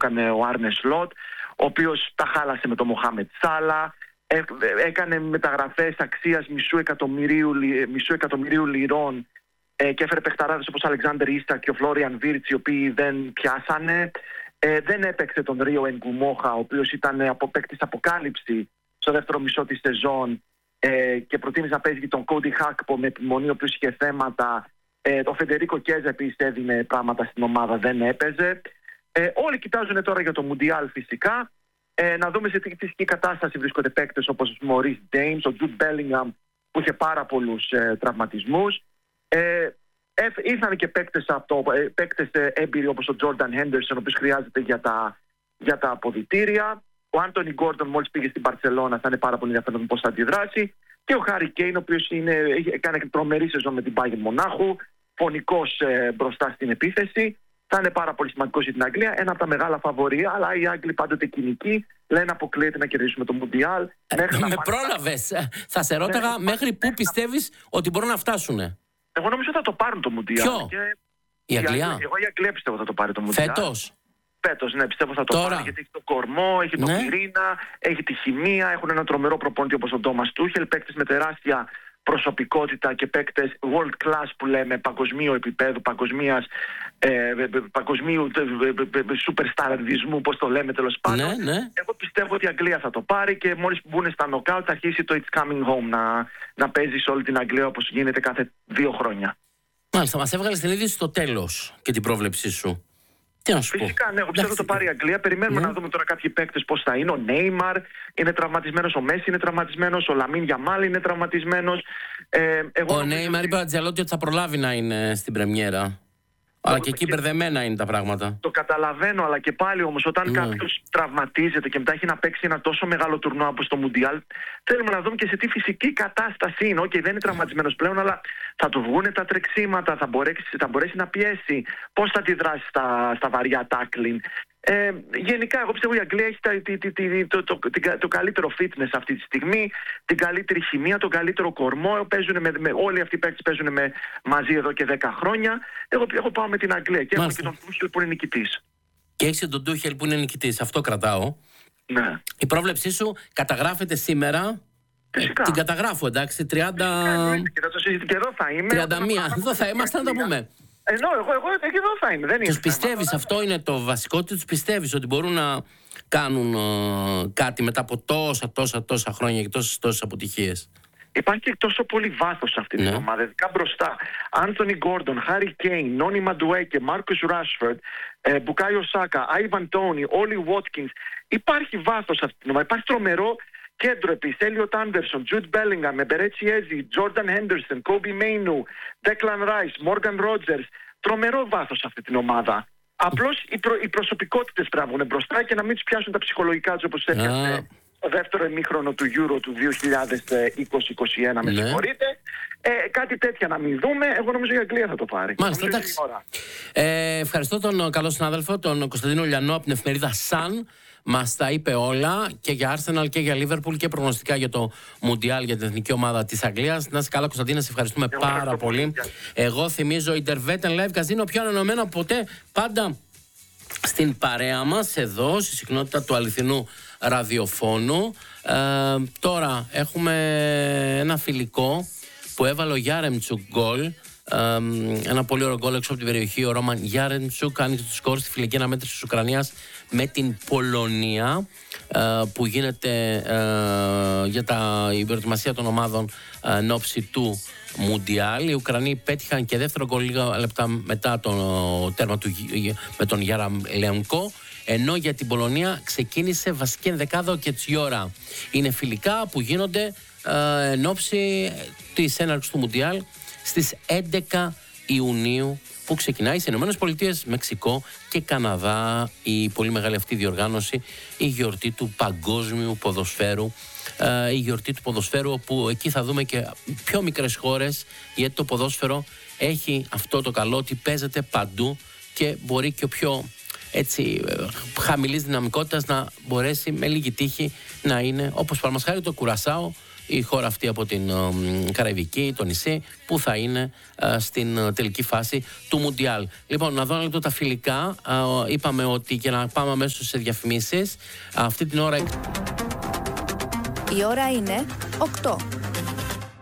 έκανε ο Άρνε Σλότ, ο οποίος τα χάλασε με τον Μοχάμετ Σάλα, έκανε μεταγραφές αξίας μισού εκατομμυρίου λιρών και έφερε παιχταράδες όπως ο Αλεξάνδερ Ίσακ και ο Φλόριαν Βίρτς, οι οποίοι δεν πιάσανε. Δεν έπαιξε τον Ρίο Εγκουμόχα, ο οποίος ήταν παίκτης αποκάλυψη στο δεύτερο μισό της σεζόν και προτίμησε να παίζει τον Κόντι Χάκπο με επιμονή, ο οποίος είχε θέματα. Ο Φεντερίκο Κέζα επίσης έδινε πράγματα στην ομάδα, δεν έπαιζε. Όλοι κοιτάζουν τώρα για το Μουντιάλ φυσικά. Να δούμε σε τι φυσική κατάσταση βρίσκονται παίκτες όπως ο Μωρίς Ντέιμς, ο Τζουντ Μπέλιγχαμ που είχε πάρα πολλούς τραυματισμούς. Ήρθαν και παίκτες έμπειροι όπως ο Τζόρνταν Χέντερσον, ο οποίος χρειάζεται για τα αποδυτήρια. Ο Άντονι Γκόρντον μόλις πήγε στην Μπαρσελόνα, θα είναι πάρα πολύ ενδιαφέρον πώς θα αντιδράσει. Και ο Χάρι Κέιν, ο οποίος έκανε τρομερή σεζόν με την Μπάγερν Μονάχου, φωνικός μπροστά στην επίθεση. Θα είναι πάρα πολύ σημαντικό για την Αγγλία. Ένα από τα μεγάλα φαβορία, αλλά οι Άγγλοι πάντοτε κοινικοί λένε αποκλείεται να κερδίσουμε το Μουντιάλ. Με πρόλαβες. Θα σε ρώταγα μέχρι πού πιστεύεις ότι μπορούν να φτάσουν. Εγώ νομίζω θα το πάρουν το Μουντιάλ. Ποιο? Η Αγγλία? Εγώ η Αγγλία πιστεύω θα το πάρει το Μουντιάλ. Φέτος, ναι, πιστεύω θα το πάρει, γιατί έχει το κορμό, έχει τον πυρήνα, έχει τη χημεία, έχουν ένα τρομερό προπονητή όπως ο Ντόμας Τούχελ, παίκτες με τεράστια προσωπικότητα και παίκτες world class που λέμε, παγκοσμίου επίπεδου, παγκοσμίου superstarδισμού, όπως το λέμε τέλος πάντων. Ναι. Εγώ πιστεύω ότι η Αγγλία θα το πάρει και μόλις μπουν στα νοκάουτ θα αρχίσει το It's Coming Home να παίζει σε όλη την Αγγλία όπως γίνεται κάθε 2 χρόνια. Μάλιστα, μας έβγαλες την είδηση στο τέλος και την πρόβλεψή σου. Τι να σου πω. Φυσικά, ναι, εγώ πιστεύω ότι το πάρει η Αγγλία. Περιμένουμε να δούμε τώρα κάποιοι παίκτες πώς θα είναι. Ο Νέιμαρ είναι τραυματισμένος, ο Μέση είναι τραυματισμένος, ο Λαμίν Γιαμάλ είναι τραυματισμένος. Ο Νέιμαρ είπε Αντζελότη ότι θα προλάβει να είναι στην πρεμιέρα. Αλλά και εκεί μπερδεμένα είναι τα πράγματα. Το καταλαβαίνω, αλλά και πάλι όμως όταν κάποιος τραυματίζεται και μετά έχει να παίξει ένα τόσο μεγάλο τουρνουά όπως το Μουντιάλ, θέλουμε να δούμε και σε τι φυσική κατάσταση είναι. Δεν είναι τραυματισμένος πλέον, αλλά θα του βγουν τα τρεξίματα, θα μπορέσει να πιέσει, πώς θα αντιδράσει στα βαριά τάκλιν. Γενικά, εγώ πιστεύω η Αγγλία έχει το καλύτερο fitness αυτή τη στιγμή, την καλύτερη χημεία, τον καλύτερο κορμό. Όλοι αυτοί οι παίκτες παίζουν μαζί εδώ και 10 χρόνια. Εγώ πάω με την Αγγλία και έχουμε και τον Τούχελ που είναι νικητής. Και έχεις τον Τούχελ που είναι νικητής, αυτό κρατάω. Ναι. Η πρόβλεψή σου καταγράφεται σήμερα. Την καταγράφω, εντάξει, 30. Και θα το συζητήσω και εδώ θα είμαι. 31. Εδώ θα είμαστε να τα πούμε. Εγώ εδώ θα είμαι. Τους πιστεύεις, αυτό είναι το βασικό, τους πιστεύεις ότι μπορούν να κάνουν κάτι μετά από τόσα χρόνια και τόσες αποτυχίες? Υπάρχει και τόσο πολύ βάθος σε αυτή την ομάδα. Ειδικά μπροστά. Άνθονι Γκόρντον, Χάρι Κέιν, Νόνι Μαντουέκε, Μάρκους Ράσφορντ, Μπουκάιο Σάκα, Άιβαν Τόνι, Όλι Βότκινς. Υπάρχει βάθος σε αυτή την ομάδα. Υπάρχει τρομερό κέντρο επίσης. Έλιοτ Άντερσον, Τζουντ Μπέλιγχαμ, Μπερέτσι Έζι, Τζόρνταν Χέντερσον, Κόμπι Μέινου, Ντέκλαν Ράις, Μόργαν Ρότζερς. Τρομερό βάθος σε αυτή την ομάδα. Απλώς οι προσωπικότητες τραβούν μπροστά και να μην τους πιάσουν τα ψυχολογικά τους όπως έπιασε το δεύτερο ημίχρονο του Euro του 2020-2021, με συγχωρείτε. Κάτι τέτοια να μην δούμε. Εγώ νομίζω η Αγγλία θα το πάρει. Μάλιστα, εντάξει. Ευχαριστώ τον καλό συνάδελφο, τον Κωνσταντίνο Λιανό από την εφημερίδα Sun. Μας τα είπε όλα και για Arsenal και για Liverpool και προγνωστικά για το Μουντιάλ, για την εθνική ομάδα της Αγγλίας. Να είσαι καλά, Κωνσταντίνα, σε ευχαριστούμε πάρα πολύ. Εγώ θυμίζω Intervetten Live Casino, πιο ανανεωμένο από ποτέ, πάντα στην παρέα μας εδώ, στη συχνότητα του αληθινού ραδιοφώνου. Τώρα έχουμε ένα φιλικό που έβαλε ο Γιάρεμτσουκ γκολ. Ένα πολύ ωραίο γκολ έξω από την περιοχή. Ο Ρόμαν Γιάρεμτσουκ άνοιξε το σκορ στη φιλική αναμέτρηση της Ουκρανίας με την Πολωνία, που γίνεται για η προετοιμασία των ομάδων εν ώψη του Μουντιάλ. Οι Ουκρανοί πέτυχαν και δεύτερο γκολ λίγα λεπτά μετά το τέρμα του με τον Γιαρεμλενκό, ενώ για την Πολωνία ξεκίνησε βασική ενδεκάδα ο Κετσιόρα. Είναι φιλικά που γίνονται εν ώψη της έναρξης του Μουντιάλ στις 11 Ιουνίου, που ξεκινάει στις ΗΠΑ, Μεξικό και Καναδά η πολύ μεγάλη αυτή διοργάνωση, η γιορτή του παγκόσμιου ποδοσφαίρου, η γιορτή του ποδοσφαίρου, όπου εκεί θα δούμε και πιο μικρές χώρες, γιατί το ποδόσφαιρο έχει αυτό το καλό ότι παίζεται παντού και μπορεί και ο πιο χαμηλής δυναμικότητας να μπορέσει με λίγη τύχη να είναι, όπως παραδείγματος χάρη το Κουρασάο η χώρα αυτή από την Καραϊβική, το νησί, που θα είναι στην τελική φάση του Μουντιάλ. Λοιπόν, να δω λίγο τα φιλικά. Είπαμε ότι και να πάμε αμέσως σε διαφημίσεις. Αυτή την ώρα... Η ώρα είναι 8.